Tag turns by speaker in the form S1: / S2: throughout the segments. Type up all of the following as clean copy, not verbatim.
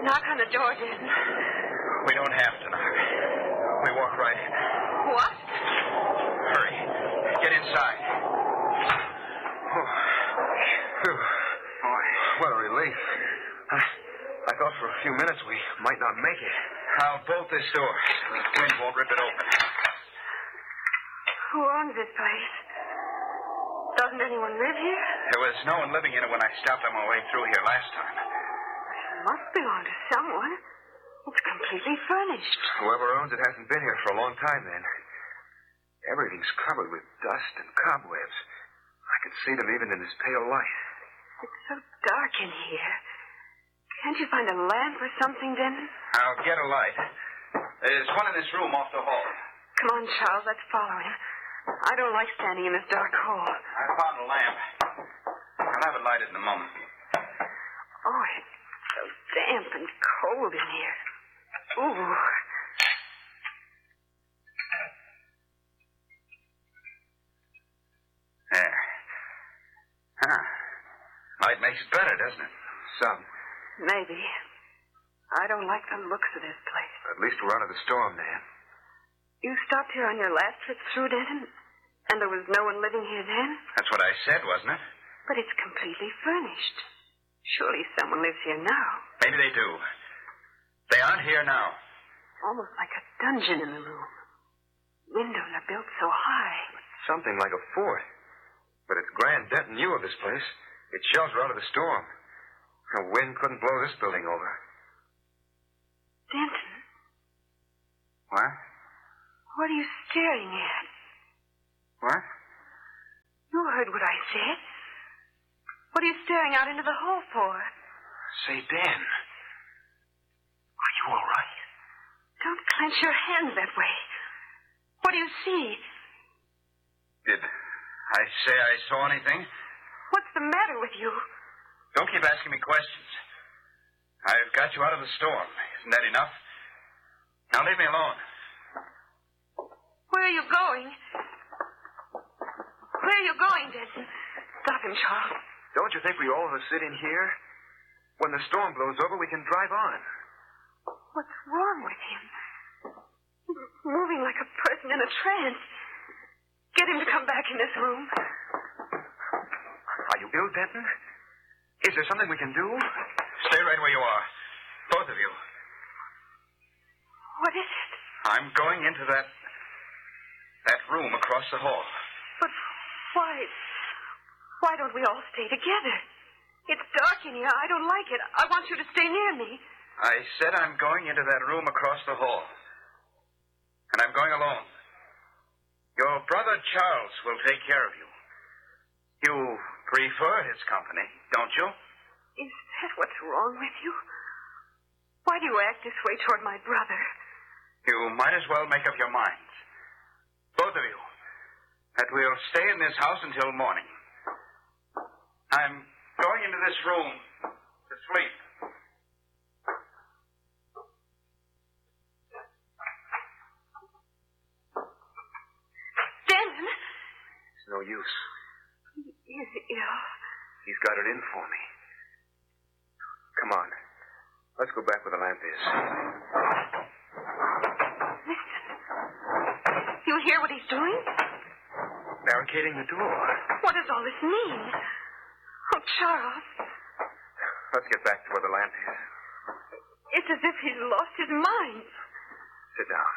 S1: Knock on the door, Denton.
S2: We don't have to knock. We walk right in.
S1: What?
S2: Hurry. Get inside.
S3: Oh. Phew. Boy, what a relief. I thought for a few minutes we might not make it.
S2: I'll bolt this door so the wind won't rip it open.
S1: Who owns this place? Doesn't anyone live here?
S2: There was no one living in it when I stopped on my way through here last time.
S1: It must belong to someone. It's completely furnished.
S3: Whoever owns it hasn't been here for a long time, then. Everything's covered with dust and cobwebs. I can see them even in this pale light.
S1: It's so dark in here. Can't you find a lamp or something, Denton?
S2: I'll get a light. There's one in this room off the hall.
S1: Come on, Charles, let's follow him. I don't like standing in this dark hall.
S2: I found a lamp. I'll have it lighted in a moment.
S1: Oh, it's so damp and cold in here. Ooh.
S2: There. Huh. Light makes it better, doesn't it?
S3: Some.
S1: Maybe. I don't like the looks of this place.
S3: At least we're out of the storm, Nan.
S1: You stopped here on your last trip through, Denton? And there was no one living here then?
S2: That's what I said, wasn't it?
S1: But it's completely furnished. Surely someone lives here now.
S2: Maybe they do. They aren't here now.
S1: Almost like a dungeon in the room. Windows are built so high.
S3: Something like a fort. But it's Grand Denton knew of this place. Its shells were out of the storm. The wind couldn't blow this building over.
S1: Denton?
S2: What?
S1: What are you staring at?
S2: What?
S1: You heard what I said. What are you staring out into the hall for?
S3: Say, Dan. Are you all right?
S1: Don't clench your hands that way. What do you see?
S2: Did I say I saw anything?
S1: What's the matter with you?
S2: Don't keep asking me questions. I've got you out of the storm. Isn't that enough? Now leave me alone.
S1: Where are you going? Where are you going, Denton? Stop him, Charles.
S3: Don't you think we all of us sit in here? When the storm blows over, we can drive on.
S1: What's wrong with him? He's moving like a person in a trance. Get him to come back in this room.
S3: Are you ill, Denton? Is there something we can do?
S2: Stay right where you are. Both of you.
S1: What is it?
S2: I'm going into that room across the hall.
S1: But why? Why don't we all stay together? It's dark in here. I don't like it. I want you to stay near me.
S2: I said I'm going into that room across the hall. And I'm going alone. Your brother Charles will take care of you. You prefer his company, don't you?
S1: Is that what's wrong with you? Why do you act this way toward my brother?
S2: You might as well make up your minds. Both of you. That we'll stay in this house until morning. I'm going into this room to sleep.
S1: Denton?
S3: It's no use.
S1: He is ill.
S3: He's got it in for me. Come on. Let's go back where the lamp is.
S1: Listen. You hear what he's doing?
S3: Barricading the door.
S1: What does all this mean? Oh, Charles.
S3: Let's get back to where the lamp is.
S1: It's as if he's lost his mind.
S3: Sit down.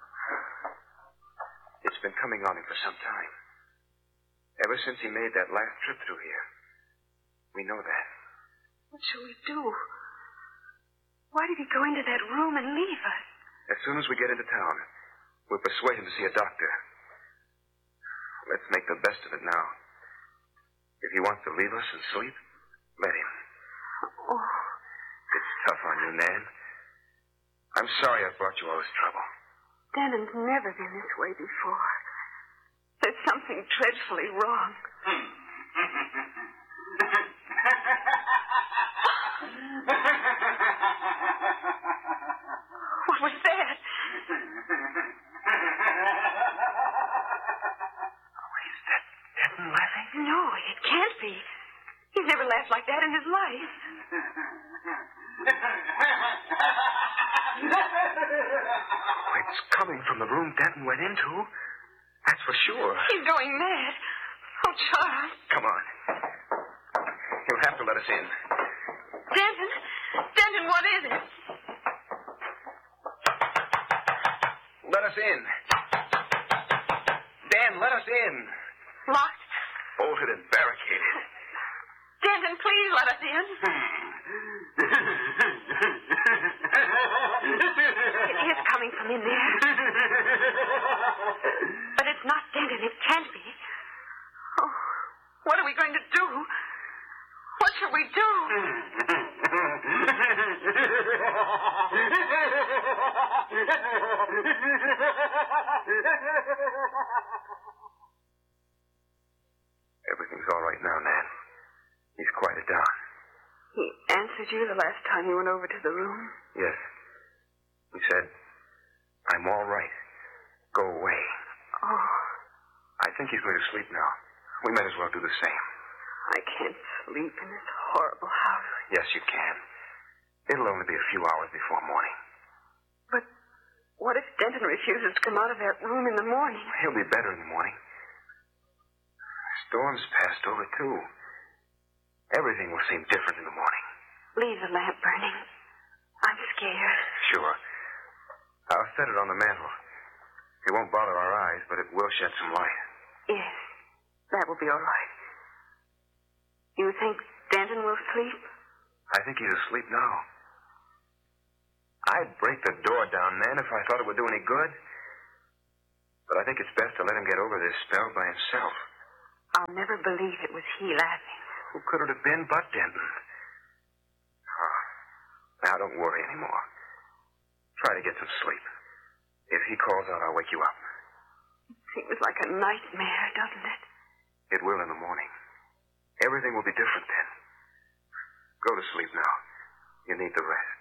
S3: It's been coming on him for some time. Ever since he made that last trip through here. We know that.
S1: What shall we do? Why did he go into that room and leave us?
S3: As soon as we get into town, we'll persuade him to see a doctor. Let's make the best of it now. If he wants to leave us and sleep, let him.
S1: Oh.
S3: It's tough on you, Nan. I'm sorry I brought you all this trouble.
S1: Denton's never been this way before. There's something dreadfully wrong. What was that?
S3: Is that Denton laughing?
S1: No, it can't be. He's never laughed like like that in his life.
S3: It's coming from the room Denton went into. That's for sure.
S1: He's going mad. Oh, Charles.
S3: Come on. He'll have to let us in.
S1: Denton? Denton, what is it?
S3: Let us in. Dan, let us in.
S1: Locked?
S3: Bolted and barricaded.
S1: Denton, please let us in. It is coming from in there. But it's not Denton. It can't be. Oh, what are we going to do? What shall we do?
S3: Everything's all right now, Nan. He's quieted down.
S1: He answered you the last time you went over to the room?
S3: Yes. He said, I'm all right. Go away.
S1: Oh.
S3: I think he's going to sleep now. We might as well do the same.
S1: I can't sleep in this horrible house.
S3: Yes, you can. It'll only be a few hours before morning.
S1: But what if Denton refuses to come out of that room in the morning?
S3: He'll be better in the morning. The storm's passed over, too. Everything will seem different in the morning.
S1: Leave the lamp burning. I'm scared.
S3: Sure. I'll set it on the mantel. It won't bother our eyes, but it will shed some light.
S1: Yes, that will be all right. You think Denton will sleep?
S3: I think he's asleep now. I'd break the door down, Nan, if I thought it would do any good. But I think it's best to let him get over this spell by himself.
S1: I'll never believe it was he laughing.
S3: Who could it have been but Denton? Oh, now, don't worry anymore. Try to get some sleep. If he calls out, I'll wake you up.
S1: It seems like a nightmare, doesn't it?
S3: It will in the morning. Everything will be different then. Go to sleep now. You need the rest.